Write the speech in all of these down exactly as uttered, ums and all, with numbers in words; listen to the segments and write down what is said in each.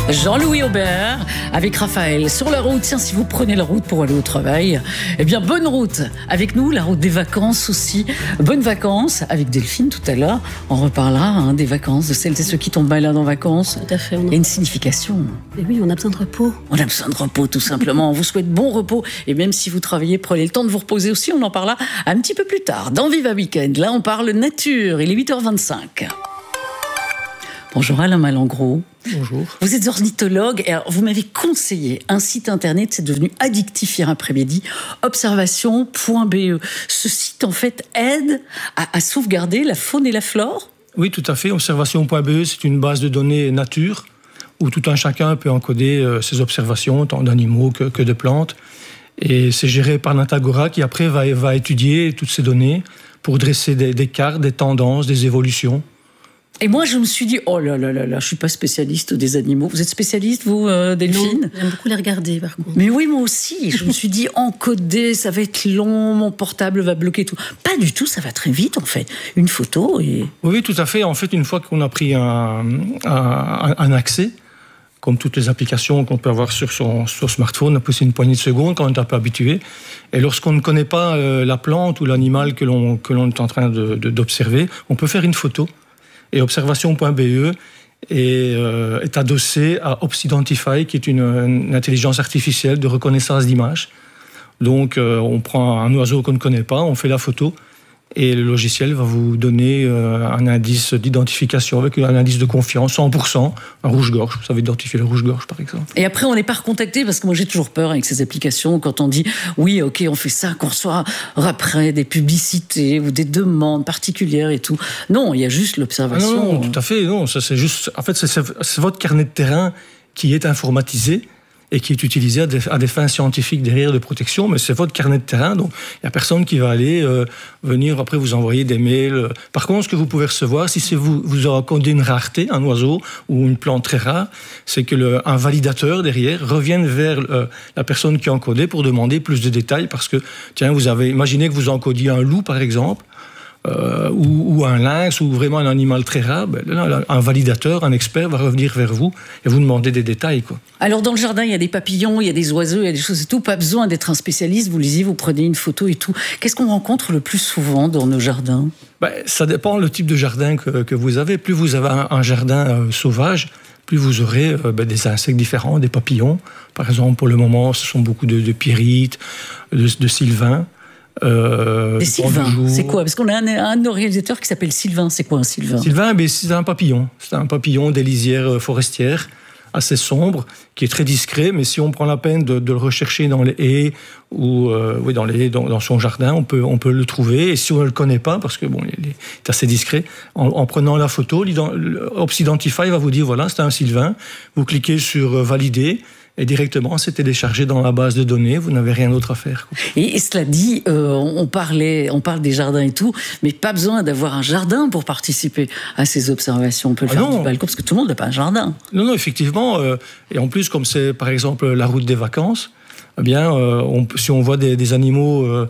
Jean-Louis Aubert avec Raphaël sur la route. Tiens, si vous prenez la route pour aller au travail, eh bien bonne route avec nous, la route des vacances aussi. Bonnes vacances avec Delphine tout à l'heure. On reparlera hein, des vacances, de celles et ceux qui tombent malades en vacances. Tout à fait. Il y a une signification. Et oui, on a besoin de repos. On a besoin de repos tout simplement. On vous souhaite bon repos et même si vous travaillez, prenez le temps de vous reposer aussi. On en parlera un petit peu plus tard dans Viva Weekend. Là, on parle nature. Il est huit heures vingt-cinq. Bonjour Alain Malengro. Bonjour. Vous êtes ornithologue et alors vous m'avez conseillé un site internet, c'est devenu addictif hier après-midi, observation point b e. Ce site en fait aide à, à sauvegarder la faune et la flore ? Oui, tout à fait. observation point b e, c'est une base de données nature où tout un chacun peut encoder euh, ses observations, tant d'animaux que, que de plantes. Et c'est géré par Natagora qui après va, va étudier toutes ces données pour dresser des, des cartes, des tendances, des évolutions. Et moi, je me suis dit, oh là là là là, je suis pas spécialiste des animaux. Vous êtes spécialiste, vous, euh, Delphine ? Non, j'aime beaucoup les regarder, par contre. Mais oui, moi aussi. Je me suis dit, encoder, ça va être long, mon portable va bloquer tout. Pas du tout, ça va très vite, en fait. Une photo et... Oui, tout à fait. En fait, une fois qu'on a pris un, un, un accès, comme toutes les applications qu'on peut avoir sur son sur smartphone, on peut c'est une poignée de secondes quand on est un peu habitué. Et lorsqu'on ne connaît pas euh, la plante ou l'animal que l'on, que l'on est en train de, de, d'observer, on peut faire une photo. Et observation point b e est, euh, est adossé à Opsidentify, qui est une, une intelligence artificielle de reconnaissance d'images. Donc, euh, on prend un oiseau qu'on ne connaît pas, on fait la photo, et le logiciel va vous donner euh, un indice d'identification avec un indice de confiance, cent pour cent, un rouge-gorge. Vous savez identifier le rouge-gorge, par exemple. Et après, on n'est pas recontacté, parce que moi, j'ai toujours peur avec ces applications, quand on dit, oui, ok, on fait ça, qu'on reçoit après des publicités ou des demandes particulières et tout. Non, il y a juste l'observation. Ah non, non, tout à fait, non. Ça, c'est juste, en fait, c'est, c'est votre carnet de terrain qui est informatisé et qui est utilisé à des, à des fins scientifiques derrière de protection, mais c'est votre carnet de terrain, donc il n'y a personne qui va aller euh, venir après vous envoyer des mails. Par contre, ce que vous pouvez recevoir, si c'est vous, vous encodez une rareté, un oiseau ou une plante très rare, c'est que le, un validateur derrière revienne vers euh, la personne qui a encodé pour demander plus de détails, parce que, tiens, vous avez imaginé que vous encodiez un loup, par exemple, Euh, ou, ou un lynx, ou vraiment un animal très rare, ben là, un validateur, un expert va revenir vers vous et vous demander des détails, quoi. Alors dans le jardin, il y a des papillons, il y a des oiseaux, il y a des choses et tout. Pas besoin d'être un spécialiste, vous lisez, vous prenez une photo et tout. Qu'est-ce qu'on rencontre le plus souvent dans nos jardins ? Ben, ça dépend le type de jardin que, que vous avez. Plus vous avez un, un jardin euh, sauvage, plus vous aurez euh, ben, des insectes différents, des papillons. Par exemple, pour le moment, ce sont beaucoup de, de pyrites, de, de sylvains. Euh, des sylvains, c'est quoi ? Parce qu'on a un, un de nos réalisateurs qui s'appelle Sylvain. C'est quoi un sylvain ? Sylvain, ben, c'est un papillon. C'est un papillon des lisières forestières, assez sombre, qui est très discret. Mais si on prend la peine de, de le rechercher dans les haies ou euh, oui, dans, les haies, dans, dans son jardin, on peut, on peut le trouver. Et si on ne le connaît pas, parce que bon, il est assez discret, en, en prenant la photo, Opsidentify va vous dire voilà, c'est un sylvain. Vous cliquez sur euh, valider. Et directement, c'est téléchargé dans la base de données. Vous n'avez rien d'autre à faire. Et, et cela dit, euh, on, parlait, on parle des jardins et tout, mais pas besoin d'avoir un jardin pour participer à ces observations. On peut le ah faire non. du balcon, parce que tout le monde n'a pas un jardin. Non, non, effectivement. Euh, et en plus, comme c'est, par exemple, la route des vacances, eh bien, euh, on, si on voit des, des animaux euh,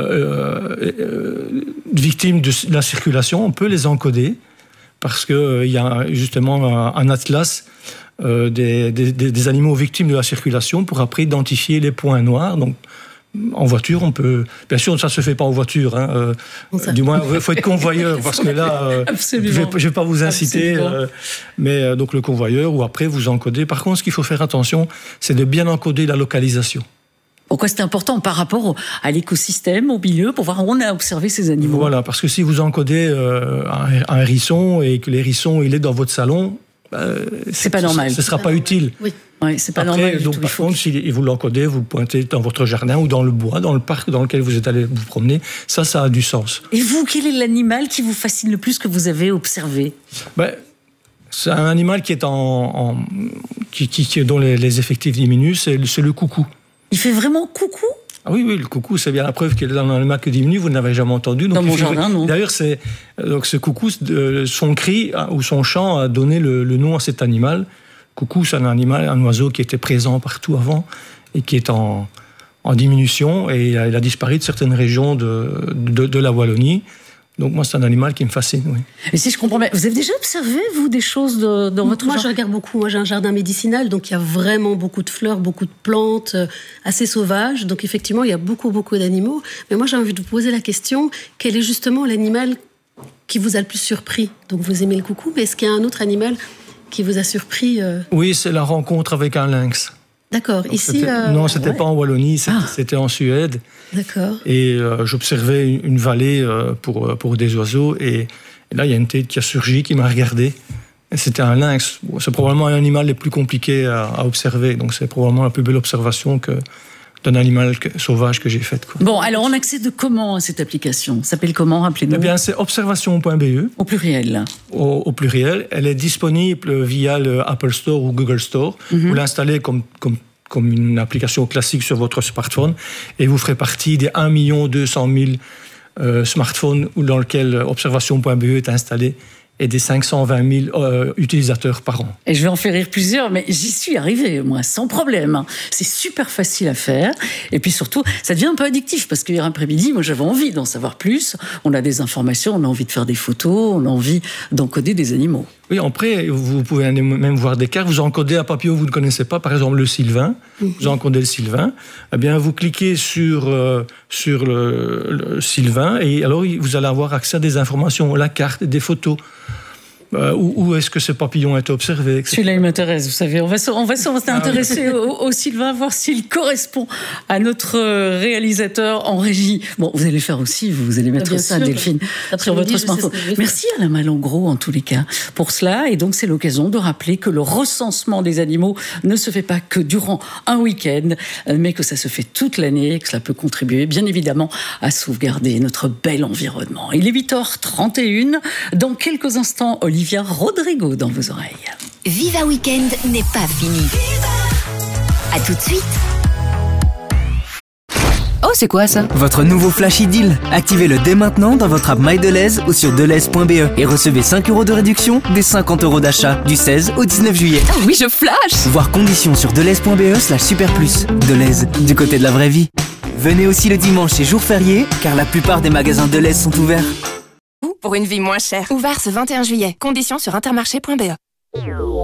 euh, euh, victimes de la circulation, on peut les encoder, parce qu'il euh, y a justement un, un atlas Euh, des, des, des animaux victimes de la circulation pour après identifier les points noirs. Donc, en voiture, on peut... Bien sûr, ça ne se fait pas en voiture. Hein, euh, du moins, il faut être convoyeur, parce que là, euh, je ne vais pas vous inciter. Euh, mais euh, donc, le convoyeur, ou après, vous encodez. Par contre, ce qu'il faut faire attention, c'est de bien encoder la localisation. Pourquoi c'est important par rapport à l'écosystème, au milieu, pour voir où on a observé ces animaux ? Voilà, parce que si vous encodez euh, un, un hérisson et que l'hérisson, il est dans votre salon... Euh, c'est pas normal. Ce ne sera pas utile. Oui, ouais, c'est pas Après, normal. Donc, tout. par contre, si vous l'encodez, vous pointez dans votre jardin ou dans le bois, dans le parc dans lequel vous êtes allé vous promener, ça, ça a du sens. Et vous, quel est l'animal qui vous fascine le plus que vous avez observé ? Ben, c'est un animal qui est en, en qui, qui, dont les, les effectifs diminuent, c'est, c'est le coucou. Il fait vraiment coucou ? Ah oui, oui, le coucou, c'est bien la preuve qu'il est dans un animal qui diminue, vous ne l'avez jamais entendu. Donc dans mon jardin, non. D'ailleurs, c'est, donc ce coucou, son cri ou son chant a donné le, le nom à cet animal. Coucou, c'est un animal, un oiseau qui était présent partout avant et qui est en, en diminution. Et il a, il a disparu de certaines régions de, de, de la Wallonie. Donc moi, c'est un animal qui me fascine, oui. Et si je comprends bien, vous avez déjà observé, vous, des choses de, dans votre Moi, jardin? je regarde beaucoup. Moi, j'ai un jardin médicinal, donc il y a vraiment beaucoup de fleurs, beaucoup de plantes, euh, assez sauvages. Donc effectivement, il y a beaucoup, beaucoup d'animaux. Mais moi, j'ai envie de vous poser la question, quel est justement l'animal qui vous a le plus surpris? Donc vous aimez le coucou, mais est-ce qu'il y a un autre animal qui vous a surpris euh... Oui, c'est la rencontre avec un lynx. D'accord. Donc, Ici, euh... non, c'était ouais. pas en Wallonie, c'était, ah. c'était en Suède. D'accord. Et euh, j'observais une, une vallée euh, pour pour des oiseaux, et, et là il y a une tête qui a surgi, qui m'a regardé. Et c'était un lynx. Bon, c'est probablement un animal les plus compliqués à, à observer. Donc c'est probablement la plus belle observation que d'un animal que, sauvage que j'ai faite. Quoi. Bon, alors on accède comment à cette application? Ça s'appelle comment? Rappelez-nous. Eh bien, c'est observation point b e. Au pluriel. Au, au pluriel. Elle est disponible via le Apple Store ou Google Store. Mm-hmm. Vous l'installez comme, comme, comme une application classique sur votre smartphone et vous ferez partie des un million deux cent mille euh, smartphones dans lesquels observation point b e est installé, et des cinq cent vingt mille euh, utilisateurs par an. Et je vais en faire rire plusieurs, mais j'y suis arrivée, moi, sans problème. C'est super facile à faire. Et puis surtout, ça devient un peu addictif, parce qu'hier après-midi, moi, j'avais envie d'en savoir plus. On a des informations, on a envie de faire des photos, on a envie d'encoder des animaux. Oui, après, vous pouvez même voir des cartes. Vous encodez un papillon que vous ne connaissez pas, par exemple le sylvain. Mm-hmm. Vous encodez le sylvain. Eh bien, vous cliquez sur, euh, sur le, le sylvain, et alors vous allez avoir accès à des informations, la carte, des photos. Euh, où, où est-ce que ce papillon est observé, et cetera. Celui-là, il m'intéresse, vous savez. On va, on va s'intéresser ah oui. au, au Sylvain, voir s'il correspond à notre réalisateur en régie. Bon, vous allez faire aussi, vous allez mettre ça, sûr, Delphine, sur votre smartphone. Merci Alain Malengros, en tous les cas, pour cela. Et donc, c'est l'occasion de rappeler que le recensement des animaux ne se fait pas que durant un week-end, mais que ça se fait toute l'année, que cela peut contribuer, bien évidemment, à sauvegarder notre bel environnement. Il est huit heures trente et une. Dans quelques instants, Olivier Olivia Rodrigo dans vos oreilles. Viva Weekend n'est pas fini. À tout de suite. Oh, c'est quoi ça? Votre nouveau Flash Deal. Activez-le dès maintenant dans votre app MyDeleuze ou sur deleuze point b e et recevez cinq euros de réduction des cinquante euros d'achat du seize au dix-neuf juillet. Oh oui, je flash! Voir conditions sur deleuze point b e slash super plus. Deleuze, du côté de la vraie vie. Venez aussi le dimanche et jour férié, car la plupart des magasins Deleuze sont ouverts. Pour une vie moins chère. Ouvert ce vingt et un juillet. Conditions sur intermarché point b e.